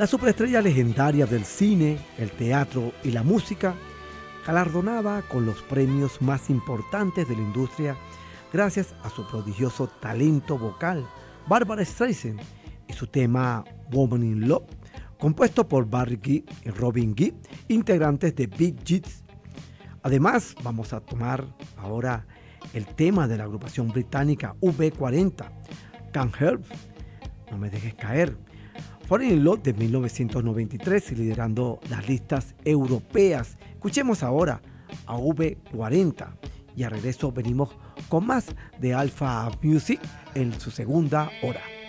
La superestrella legendaria del cine, el teatro y la música, galardonada con los premios más importantes de la industria gracias a su prodigioso talento vocal, Barbra Streisand y su tema Woman in Love, compuesto por Barry Gibb y Robin Gibb, integrantes de Bee Gees. Además, vamos a tomar ahora el tema de la agrupación británica V40, Can't Help, No me dejes caer, Falling in Love de 1993 y liderando las listas europeas. Escuchemos ahora a V40 y a regreso venimos con más de Alpha Music en su segunda hora.